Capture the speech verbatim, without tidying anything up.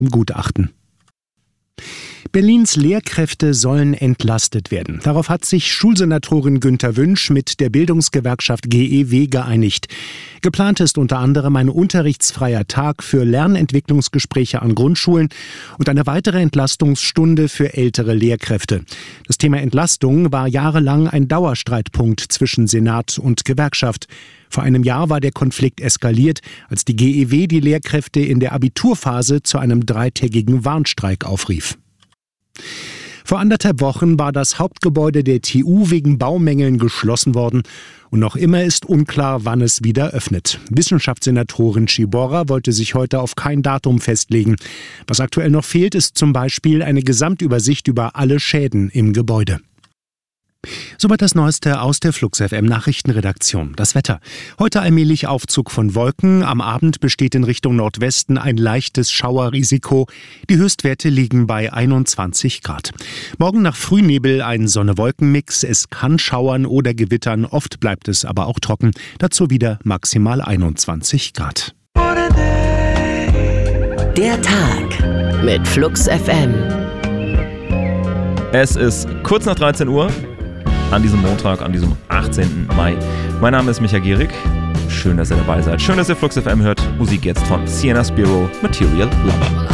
Gutachten. Berlins Lehrkräfte sollen entlastet werden. Darauf hat sich Schulsenatorin Günter Wünsch mit der Bildungsgewerkschaft G E W geeinigt. Geplant ist unter anderem ein unterrichtsfreier Tag für Lernentwicklungsgespräche an Grundschulen und eine weitere Entlastungsstunde für ältere Lehrkräfte. Das Thema Entlastung war jahrelang ein Dauerstreitpunkt zwischen Senat und Gewerkschaft. Vor einem Jahr war der Konflikt eskaliert, als die G E W die Lehrkräfte in der Abiturphase zu einem dreitägigen Warnstreik aufrief. Vor anderthalb Wochen war das Hauptgebäude der T U wegen Baumängeln geschlossen worden. Und noch immer ist unklar, wann es wieder öffnet. Wissenschaftssenatorin Sciborra wollte sich heute auf kein Datum festlegen. Was aktuell noch fehlt, ist zum Beispiel eine Gesamtübersicht über alle Schäden im Gebäude. Soweit das Neueste aus der Flux F M Nachrichtenredaktion. Das Wetter. Heute allmählich Aufzug von Wolken. Am Abend besteht in Richtung Nordwesten ein leichtes Schauerrisiko. Die Höchstwerte liegen bei einundzwanzig Grad. Morgen nach Frühnebel ein Sonne-Wolken-Mix. Es kann schauern oder gewittern. Oft bleibt es aber auch trocken. Dazu wieder maximal einundzwanzig Grad. Der Tag mit Flux F M. Es ist kurz nach dreizehn Uhr. An diesem Montag, an diesem achtzehnten Mai. Mein Name ist Micha Gierig. Schön, dass ihr dabei seid. Schön, dass ihr Flux F M hört. Musik jetzt von Sienna Spiro, Material Lover.